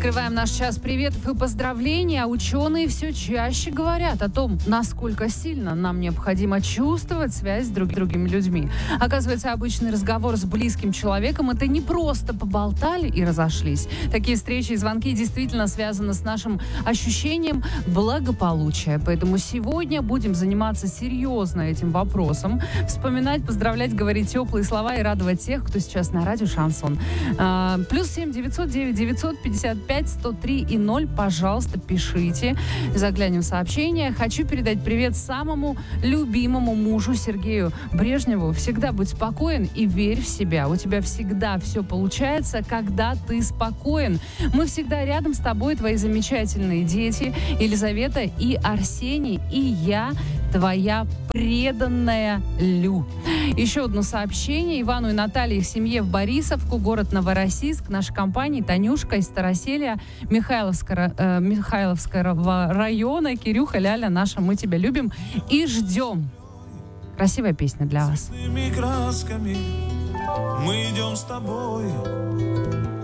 Открываем наш час приветов и поздравлений. А ученые все чаще говорят о том, насколько сильно нам необходимо чувствовать связь с другими людьми. Оказывается, обычный разговор с близким человеком — это не просто поболтали и разошлись. Такие встречи и звонки действительно связаны с нашим ощущением благополучия. Поэтому сегодня будем заниматься серьезно этим вопросом. Вспоминать, поздравлять, говорить теплые слова и радовать тех, кто сейчас на радио «Шансон». +7 909 955 103 и 0. Пожалуйста, пишите. Заглянем в сообщения. Хочу передать привет самому любимому мужу Сергею Брежневу. Всегда будь спокоен и верь в себя. У тебя всегда все получается, когда ты спокоен. Мы всегда рядом с тобой, твои замечательные дети Елизавета и Арсений, и я, твоя преданная Лю. Еще одно сообщение. Ивану и Наталье, их семье в Борисовку, город Новороссийск, нашей компании Танюшка из Староселия, Михайловского района. Кирюха, Ляля наша, мы тебя любим и ждем. Красивая песня для вас. Мы идем с тобой.